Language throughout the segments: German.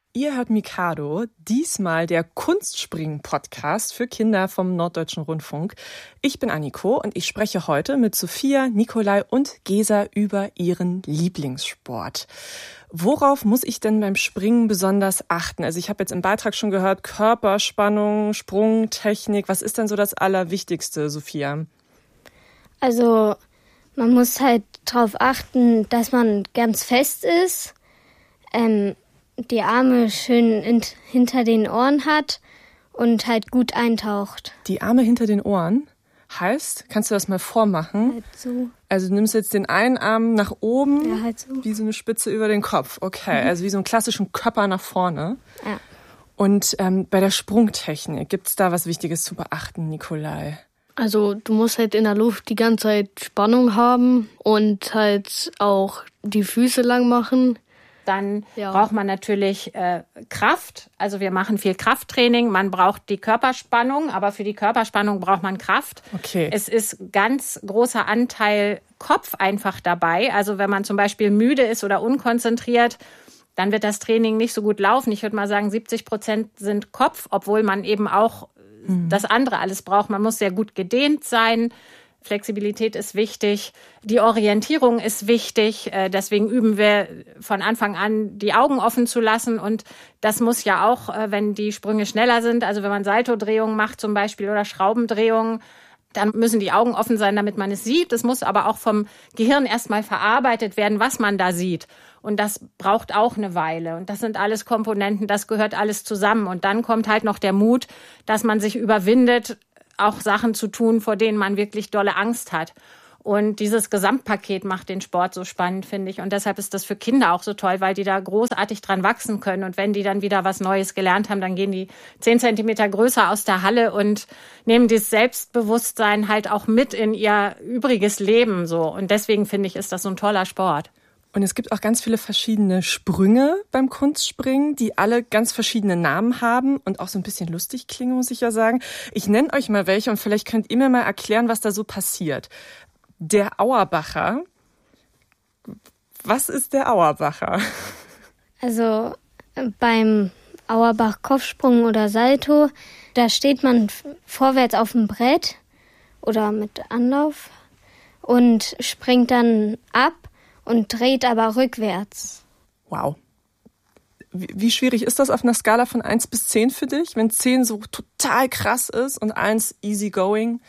Ihr hört Mikado, diesmal der Kunstspringen-Podcast für Kinder vom Norddeutschen Rundfunk. Ich bin Anniko und ich spreche heute mit Sophia, Nikolai und Gesa über ihren Lieblingssport. Worauf muss ich denn beim Springen besonders achten? Also ich habe jetzt im Beitrag schon gehört, Körperspannung, Sprungtechnik. Was ist denn so das Allerwichtigste, Sophia? Also man muss halt darauf achten, dass man ganz fest ist, die Arme schön hinter den Ohren hat und halt gut eintaucht. Die Arme hinter den Ohren? Heißt, kannst du das mal vormachen? Halt so. Also du nimmst jetzt den einen Arm nach oben, Ja, halt so. Wie so eine Spitze über den Kopf. Okay, also wie so einen klassischen Körper nach vorne. Ja. Und bei der Sprungtechnik, gibt's da was Wichtiges zu beachten, Nikolai? Also du musst halt in der Luft die ganze Zeit Spannung haben und halt auch die Füße lang machen. Dann braucht man natürlich Kraft. Also wir machen viel Krafttraining. Man braucht die Körperspannung, aber für die Körperspannung braucht man Kraft. Okay. Es ist ganz großer Anteil Kopf einfach dabei. Also wenn man zum Beispiel müde ist oder unkonzentriert, dann wird das Training nicht so gut laufen. Ich würde mal sagen, 70% sind Kopf, obwohl man eben auch das andere alles braucht. Man muss sehr gut gedehnt sein. Flexibilität ist wichtig, die Orientierung ist wichtig, deswegen üben wir von Anfang an, die Augen offen zu lassen und das muss ja auch, wenn die Sprünge schneller sind, also wenn man Saltodrehungen macht zum Beispiel oder Schraubendrehungen, dann müssen die Augen offen sein, damit man es sieht. Es muss aber auch vom Gehirn erstmal verarbeitet werden, was man da sieht. Und das braucht auch eine Weile. Und das sind alles Komponenten, das gehört alles zusammen. Und dann kommt halt noch der Mut, dass man sich überwindet, auch Sachen zu tun, vor denen man wirklich dolle Angst hat. Und dieses Gesamtpaket macht den Sport so spannend, finde ich. Und deshalb ist das für Kinder auch so toll, weil die da großartig dran wachsen können. Und wenn die dann wieder was Neues gelernt haben, dann gehen die 10 Zentimeter größer aus der Halle und nehmen dieses Selbstbewusstsein halt auch mit in ihr übriges Leben. So. Und deswegen finde ich, ist das so ein toller Sport. Und es gibt auch ganz viele verschiedene Sprünge beim Kunstspringen, die alle ganz verschiedene Namen haben und auch so ein bisschen lustig klingen, muss ich ja sagen. Ich nenne euch mal welche und vielleicht könnt ihr mir mal erklären, was da so passiert. Der Auerbacher. Was ist der Auerbacher? Also beim Auerbach-Kopfsprung oder Salto, da steht man vorwärts auf dem Brett oder mit Anlauf und springt dann ab und dreht aber rückwärts. Wow. Wie schwierig ist das auf einer Skala von 1 bis 10 für dich? Wenn 10 so total krass ist und 1 easy going?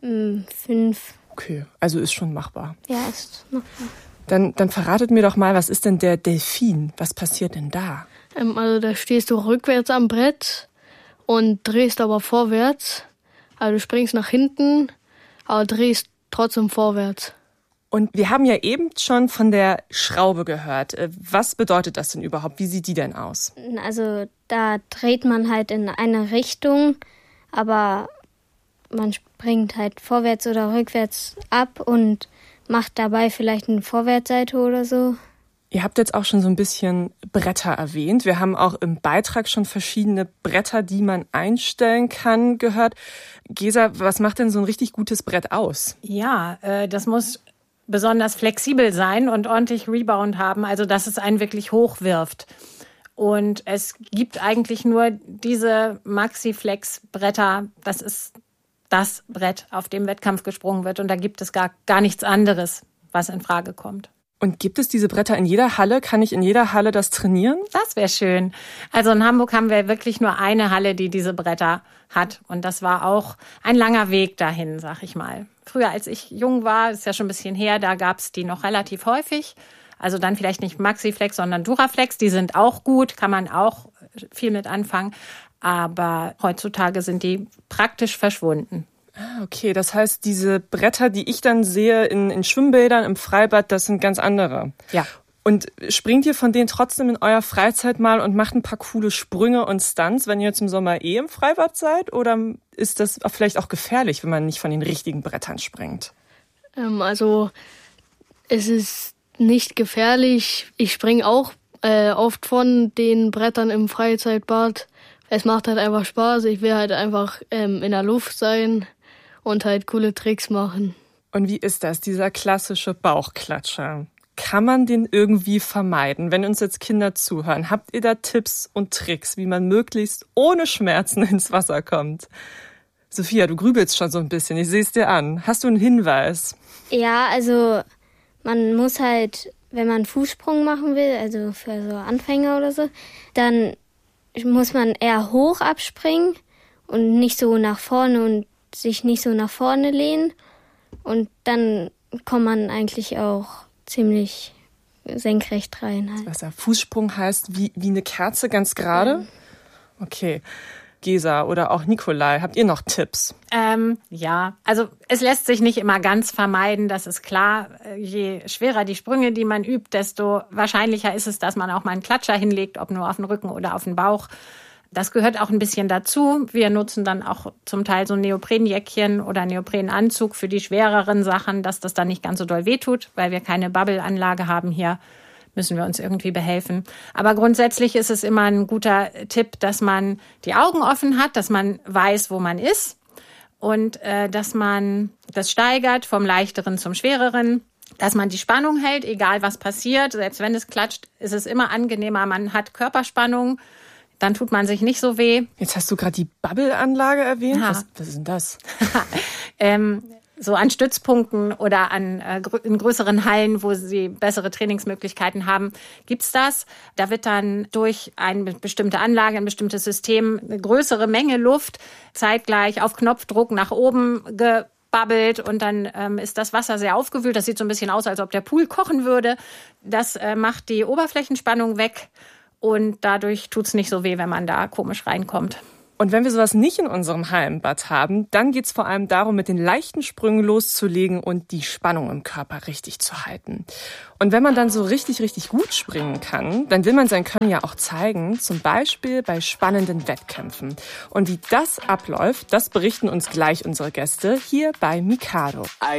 5. Okay, also ist schon machbar. Ja, ist machbar. Dann verratet mir doch mal, was ist denn der Delfin? Was passiert denn da? Also da stehst du rückwärts am Brett und drehst aber vorwärts. Also du springst nach hinten, aber drehst trotzdem vorwärts. Und wir haben ja eben schon von der Schraube gehört. Was bedeutet das denn überhaupt? Wie sieht die denn aus? Also da dreht man halt in eine Richtung, aber man springt halt vorwärts oder rückwärts ab und macht dabei vielleicht einen Vorwärtssalto oder so. Ihr habt jetzt auch schon so ein bisschen Bretter erwähnt. Wir haben auch im Beitrag schon verschiedene Bretter, die man einstellen kann, gehört. Gesa, was macht denn so ein richtig gutes Brett aus? Ja, das muss besonders flexibel sein und ordentlich Rebound haben, also dass es einen wirklich hochwirft. Und es gibt eigentlich nur diese Maxi-Flex-Bretter, das ist das Brett, auf dem Wettkampf gesprungen wird. Und da gibt es gar nichts anderes, was in Frage kommt. Und gibt es diese Bretter in jeder Halle? Kann ich in jeder Halle das trainieren? Das wäre schön. Also in Hamburg haben wir wirklich nur eine Halle, die diese Bretter hat. Und das war auch ein langer Weg dahin, sag ich mal. Früher, als ich jung war, ist ja schon ein bisschen her, da gab es die noch relativ häufig. Also dann vielleicht nicht Maxiflex, sondern Duraflex. Die sind auch gut, kann man auch viel mit anfangen. Aber heutzutage sind die praktisch verschwunden. Ah, okay, das heißt, diese Bretter, die ich dann sehe in Schwimmbädern, im Freibad, das sind ganz andere. Ja. Und springt ihr von denen trotzdem in eurer Freizeit mal und macht ein paar coole Sprünge und Stunts, wenn ihr jetzt im Sommer im Freibad seid? Oder ist das vielleicht auch gefährlich, wenn man nicht von den richtigen Brettern springt? Also es ist nicht gefährlich. Ich springe auch oft von den Brettern im Freizeitbad. Es macht halt einfach Spaß. Ich will halt einfach in der Luft sein und halt coole Tricks machen. Und wie ist das, dieser klassische Bauchklatscher? kann man den irgendwie vermeiden? Wenn uns jetzt Kinder zuhören, habt ihr da Tipps und Tricks, wie man möglichst ohne Schmerzen ins Wasser kommt? Sophia, du grübelst schon so ein bisschen, ich sehe es dir an. Hast du einen Hinweis? Ja, also man muss halt, wenn man Fußsprung machen will, also für so Anfänger oder so, dann muss man eher hoch abspringen und nicht so nach vorne und sich nicht so nach vorne lehnen. Und dann kommt man eigentlich auch ziemlich senkrecht rein. Halt. Was Fußsprung heißt, wie eine Kerze ganz gerade? Ja. Okay. Gesa oder auch Nikolai, habt ihr noch Tipps? Ja, also es lässt sich nicht immer ganz vermeiden, das ist klar. Je schwerer die Sprünge, die man übt, desto wahrscheinlicher ist es, dass man auch mal einen Klatscher hinlegt, ob nur auf den Rücken oder auf den Bauch. Das gehört auch ein bisschen dazu. Wir nutzen dann auch zum Teil so ein Neoprenjäckchen oder Neoprenanzug für die schwereren Sachen, dass das dann nicht ganz so doll wehtut, weil wir keine Bubble-Anlage haben hier. Müssen wir uns irgendwie behelfen. Aber grundsätzlich ist es immer ein guter Tipp, dass man die Augen offen hat, dass man weiß, wo man ist und dass man das steigert vom Leichteren zum Schwereren, dass man die Spannung hält, egal was passiert. Selbst wenn es klatscht, ist es immer angenehmer. Man hat Körperspannung, dann tut man sich nicht so weh. Jetzt hast du gerade die Bubble-Anlage erwähnt. Ja. Was ist denn das? So an Stützpunkten oder in größeren Hallen, wo sie bessere Trainingsmöglichkeiten haben, gibt's das. Da wird dann durch eine bestimmte Anlage, ein bestimmtes System eine größere Menge Luft zeitgleich auf Knopfdruck nach oben gebabbelt und dann ist das Wasser sehr aufgewühlt. Das sieht so ein bisschen aus, als ob der Pool kochen würde. Das macht die Oberflächenspannung weg und dadurch tut's nicht so weh, wenn man da komisch reinkommt. Und wenn wir sowas nicht in unserem Hallenbad haben, dann geht's vor allem darum, mit den leichten Sprüngen loszulegen und die Spannung im Körper richtig zu halten. Und wenn man dann so richtig, richtig gut springen kann, dann will man sein Können ja auch zeigen, zum Beispiel bei spannenden Wettkämpfen. Und wie das abläuft, das berichten uns gleich unsere Gäste hier bei Mikado.